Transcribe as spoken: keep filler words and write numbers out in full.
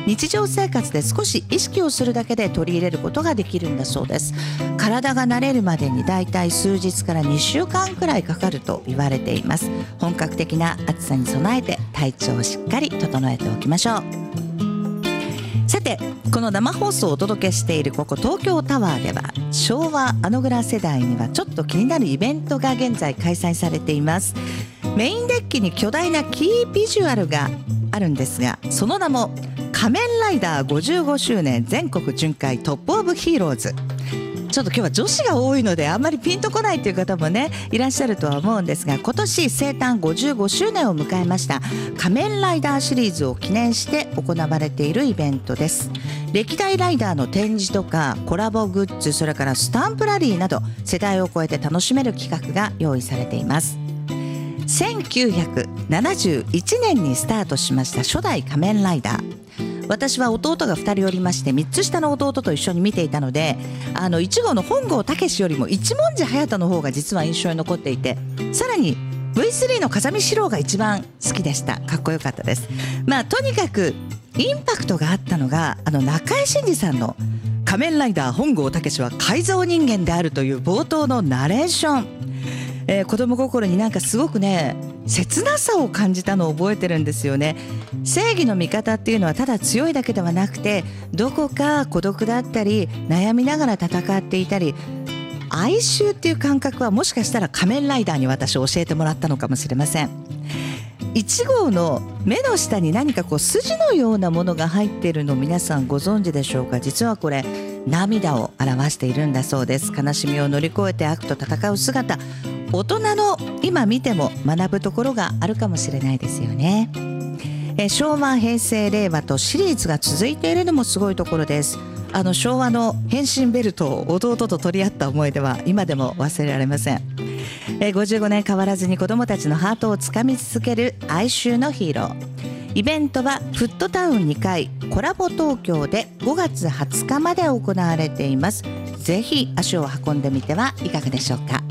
日常生活で少し意識をするだけで取り入れることができるんだそうです。体が慣れるまでにだいたい数日からにしゅうかんくらいかかると言われています。本格的な暑さに備えて体調をしっかり整えておきましょう。さて、この生放送をお届けしているここ東京タワーでは、昭和アノグラ世代にはちょっと気になるイベントが現在開催されています。メインデッキに巨大なキービジュアルがあるんですが、その名も仮面ライダーごじゅうごしゅうねん全国巡回トップオブヒーローズ。ちょっと今日は女子が多いのであんまりピンとこないという方もねいらっしゃるとは思うんですが、今年生誕ごじゅうごしゅうねんを迎えました仮面ライダーシリーズを記念して行われているイベントです。歴代ライダーの展示とかコラボグッズ、それからスタンプラリーなど世代を超えて楽しめる企画が用意されています。せんきゅうひゃくななじゅういちねんにスタートしました初代仮面ライダー。私は弟がふたりおりまして、みっつ下の弟と一緒に見ていたので、あのいち号の本郷武よりも一文字隼人の方が実は印象に残っていて、さらに ブイスリー の風見四郎が一番好きでした。かっこよかったです。まあとにかくインパクトがあったのが、あの中井真司さんの仮面ライダー本郷武は改造人間であるという冒頭のナレーション、えー、子供心になんかすごくね切なさを感じたのを覚えてるんですよね。正義の味方っていうのはただ強いだけではなくて、どこか孤独だったり悩みながら戦っていたり、哀愁っていう感覚はもしかしたら仮面ライダーに私教えてもらったのかもしれません。いち号の目の下に何かこう筋のようなものが入っているのを皆さんご存知でしょうか。実はこれ涙を表しているんだそうです。悲しみを乗り越えて悪と戦う姿、大人の今見ても学ぶところがあるかもしれないですよね。え昭和、平成、令和とシリーズが続いているのもすごいところです。あの昭和の変身ベルトを弟と取り合った思い出は今でも忘れられません。えごじゅうごねん変わらずに子どもたちのハートをつかみ続ける哀愁のヒーロー。イベントはフットタウンにかいコラボ東京でごがつはつかまで行われています。ぜひ足を運んでみてはいかがでしょうか。